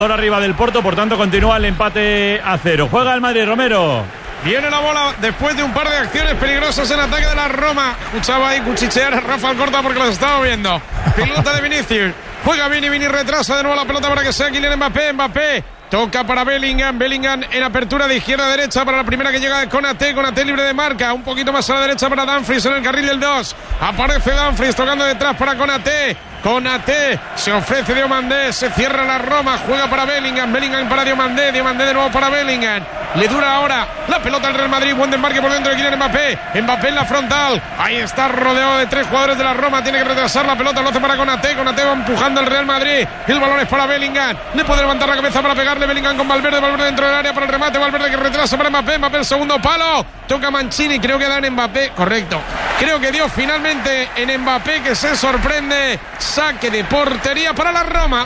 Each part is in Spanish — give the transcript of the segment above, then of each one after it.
Arriba del Porto, por tanto continúa el empate a 0. Juega el Madrid, Romero. Viene la bola después de un par de acciones peligrosas en ataque de la Roma. Escuchaba ahí cuchichear a Rafa Alcorta porque los estaba viendo. Pilota de Vinicius. Juega Vini retrasa de nuevo la pelota para que sea Kylian Mbappé. Toca para Bellingham en apertura de izquierda a derecha para la primera que llega de Konaté libre de marca, un poquito más a la derecha para Dumfries en el carril del 2. Aparece Dumfries tocando detrás para Konaté se ofrece Diomandé, se cierra la Roma, juega para Bellingham para Diomandé de nuevo para Bellingham. Le dura ahora la pelota al Real Madrid, buen desmarque por dentro de Kylian Mbappé en la frontal, ahí está rodeado de 3 jugadores de la Roma, tiene que retrasar la pelota, lo hace para Konaté va empujando al Real Madrid, el balón es para Bellingham, le puede levantar la cabeza para pegarle Bellingham con Valverde dentro del área para el remate, Valverde que retrasa para Mbappé el segundo palo, toca Mancini, creo que da en Mbappé, correcto, creo que dio finalmente en Mbappé que se sorprende, saque de portería para la Roma.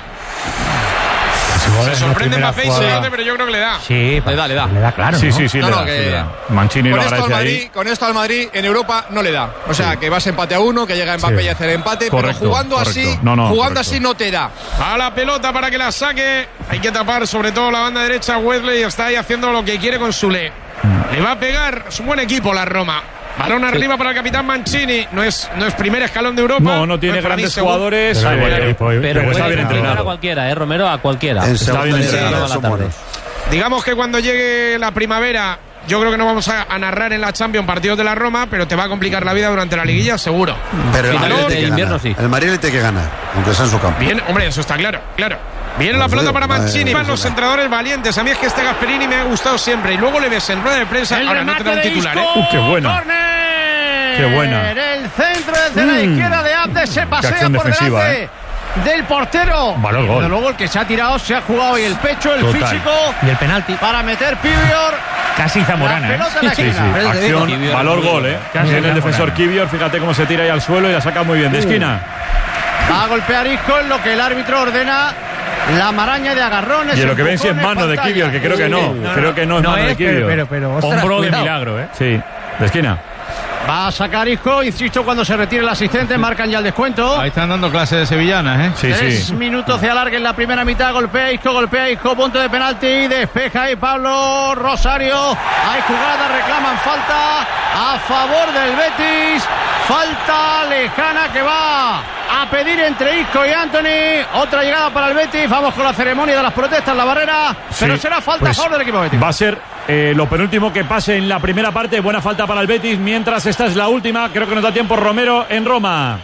Se sorprende Mbappé y se hace, pero yo creo que le da. Sí, le da, claro. Sí, le da. Mancini lo agradece ahí. Con esto al Madrid en Europa no le da. O sea, que vas empate a 1, que llega Mbappé y hace el empate, correcto, pero jugando así no te da. A la pelota para que la saque. Hay que tapar sobre todo la banda derecha. Wesley está ahí haciendo lo que quiere con Sule. Le va a pegar, es un buen equipo la Roma. Balón arriba para el capitán Mancini. No es primer escalón de Europa. No tiene grandes jugadores. Pero está bien entrenado. A cualquiera, Romero, a cualquiera. Está bien entrenado. Digamos que cuando llegue la primavera, yo creo que no vamos a narrar en la Champions partidos de la Roma, pero te va a complicar la vida durante la liguilla, seguro. Pero el invierno sí. El Madrid le tiene que ganar, aunque sea en su campo. Bien, hombre, eso está claro. Viene la pelota para Mancini, van los entrenadores valientes. A mí es que este Gasperini me ha gustado siempre. Y luego le ves en rueda de prensa. Ahora no te da un titular, ¡Qué buena! ¡Qué buena! En el centro desde la izquierda de Abde se pasea por delante del portero. Valor gol. Pero luego el que se ha tirado se ha jugado y el pecho, el físico. Y el penalti. Para meter Kiwior. Casi Zamorana, Sí. Acción, valor gol, Casi en el defensor Kiwior. Fíjate cómo se tira ahí al suelo y la saca muy bien de esquina. Va a golpear Isco en lo que el árbitro ordena. La maraña de agarrones. Y en lo que ven si es mano de Kiwior, que creo que no. Creo que no es mano de Kiwior. Pero hombro de milagro, Sí, de esquina. Va a sacar Isco, insisto, cuando se retire el asistente, marcan ya el descuento. Ahí están dando clases de sevillanas, Sí. 3 minutos se alarga en la primera mitad, golpea Isco, punto de penalti, despeja ahí Pablo Rosario. Hay jugada, reclaman falta a favor del Betis. Falta lejana que va a pedir entre Isco y Antony. Otra llegada para el Betis. Vamos con la ceremonia de las protestas, la barrera. Pero será falta a favor del equipo Betis. Va a ser lo penúltimo que pase en la primera parte. Buena falta para el Betis. Mientras esta es la última. Creo que nos da tiempo Romero en Roma.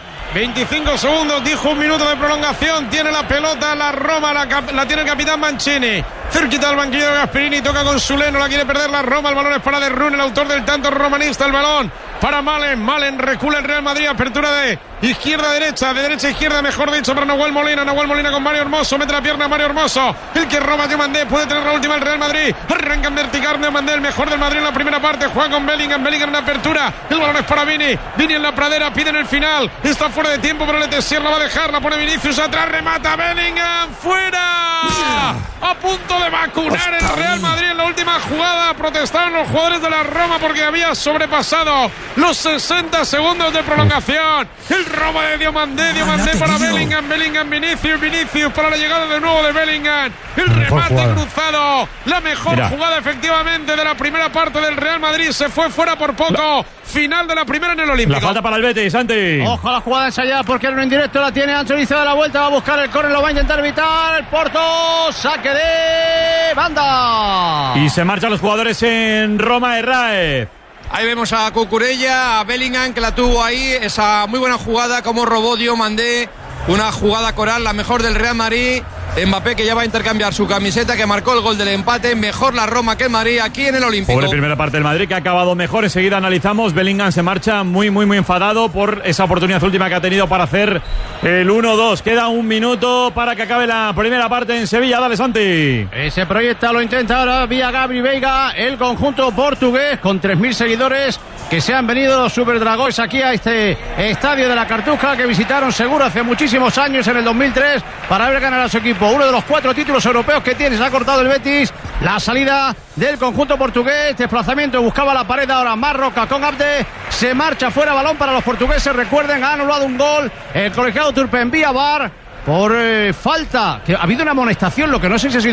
25 segundos, dijo 1 minuto de prolongación. Tiene la pelota la Roma, la tiene el capitán Mancini. Cerquita del banquillo de Gasperini, toca con Sule, no la quiere perder la Roma. El balón es para De Bruyne, el autor del tanto romanista. El balón para Malen recula el Real Madrid. Apertura de izquierda a derecha, de derecha a izquierda, mejor dicho, para Nahuel Molina con Mario Hermoso. Mete la pierna a Mario Hermoso. El que roba Diomandé, puede tener la última el Real Madrid. Arranca en vertical Diomandé, el mejor del Madrid en la primera parte. Juega con Bellingham en apertura. El balón es para Vini en la pradera, pide en el final. Está fuera de tiempo, pero Letessier la va a dejar. La pone Vinicius atrás, remata Bellingham, fuera. A punto de vacunar el Real Madrid en la última jugada. Protestaron los jugadores de la Roma porque había sobrepasado los 60 segundos de prolongación. El robo de Diomandé para Bellingham, Vinicius para la llegada de nuevo de Bellingham. El remate cruzado. La mejor jugada efectivamente de la primera parte del Real Madrid. Se fue fuera por poco. Final de la primera en el Olímpico. La falta para el Betis, Santi. Ojo a la jugada ensayada porque era un indirecto, la tiene Anthony, se da la vuelta, va a buscar el córner, lo va a intentar evitar el Porto, saque de banda. Y se marchan los jugadores en Roma, Herráez. Ahí vemos a Cucurella, a Bellingham que la tuvo ahí, esa muy buena jugada como robó Diomandé, una jugada coral, la mejor del Real Madrid. Mbappé que ya va a intercambiar su camiseta, que marcó el gol del empate. Mejor la Roma que el Madrid aquí en el Olímpico. Pobre primera parte del Madrid que ha acabado mejor. Enseguida analizamos. Bellingham se marcha muy enfadado por esa oportunidad última que ha tenido para hacer el 1-2. Queda 1 minuto para que acabe la primera parte en Sevilla. Dale, Santi. Ese proyecto lo intenta ahora vía Gabri Veiga, el conjunto portugués con 3.000 seguidores que se han venido los Superdragões aquí a este estadio de la Cartuja que visitaron seguro hace muchísimos años en el 2003 para ver ganar a su equipo. Uno de los 4 títulos europeos que tiene, se ha cortado el Betis. La salida del conjunto portugués, desplazamiento, buscaba la pared ahora Marroca con Abde, se marcha fuera, balón para los portugueses. Recuerden, ha anulado un gol el colegiado turco, envía VAR por falta, que ha habido una amonestación, lo que no sé si ha sido